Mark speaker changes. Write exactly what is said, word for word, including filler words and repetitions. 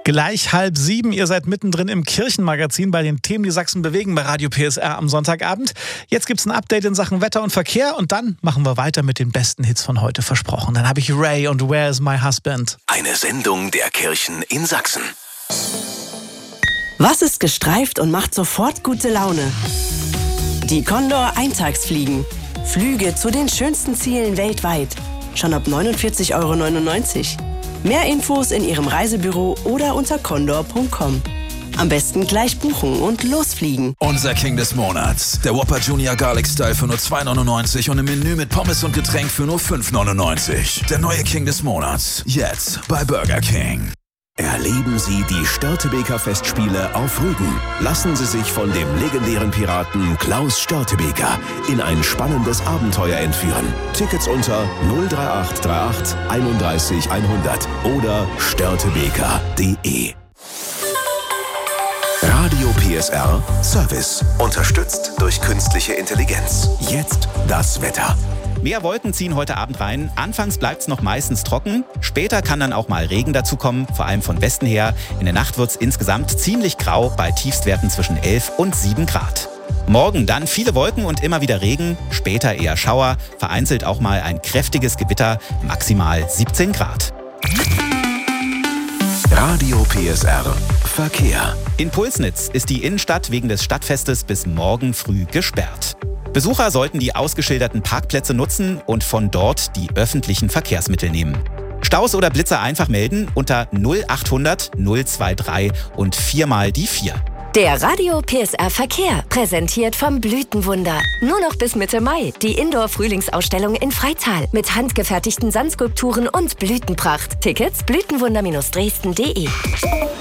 Speaker 1: Gleich halb sieben, ihr seid mittendrin im Kirchenmagazin bei den Themen, die Sachsen bewegen, bei Radio P S R am Sonntagabend. Jetzt gibt's ein Update in Sachen Wetter und Verkehr und dann machen wir weiter mit den besten Hits von heute, versprochen. Dann habe ich Ray und Where is my husband?
Speaker 2: Eine Sendung der Kirchen in Sachsen.
Speaker 3: Was ist gestreift und macht sofort gute Laune? Die Condor Eintagsfliegen. Flüge zu den schönsten Zielen weltweit. Schon ab neunundvierzig Euro neunundneunzig. Mehr Infos in Ihrem Reisebüro oder unter condor punkt com. Am besten gleich buchen und losfliegen.
Speaker 4: Unser King des Monats. Der Whopper Junior Garlic Style für nur zwei neunundneunzig und im Menü mit Pommes und Getränk für nur fünf neunundneunzig. Der neue King des Monats. Jetzt bei Burger King.
Speaker 2: Erleben Sie die Störtebeker Festspiele auf Rügen. Lassen Sie sich von dem legendären Piraten Klaus Störtebeker in ein spannendes Abenteuer entführen. Tickets unter null drei acht drei acht einunddreißig hundert oder störtebeker punkt de. Radio P S R Service. Unterstützt durch künstliche Intelligenz. Jetzt das Wetter.
Speaker 5: Mehr Wolken ziehen heute Abend rein. Anfangs bleibt es noch meistens trocken. Später kann dann auch mal Regen dazukommen, vor allem von Westen her. In der Nacht wird es insgesamt ziemlich grau bei Tiefstwerten zwischen elf und sieben Grad. Morgen dann viele Wolken und immer wieder Regen, später eher Schauer, vereinzelt auch mal ein kräftiges Gewitter, maximal siebzehn Grad.
Speaker 2: Radio P S R Verkehr.
Speaker 5: In Pulsnitz ist die Innenstadt wegen des Stadtfestes bis morgen früh gesperrt. Besucher sollten die ausgeschilderten Parkplätze nutzen und von dort die öffentlichen Verkehrsmittel nehmen. Staus oder Blitzer einfach melden unter null achthundert null drei drei und viermal die vier.
Speaker 6: Der Radio P S R Verkehr, präsentiert vom Blütenwunder. Nur noch bis Mitte Mai die Indoor-Frühlingsausstellung in Freital mit handgefertigten Sandskulpturen und Blütenpracht. Tickets blütenwunder Dresden punkt de.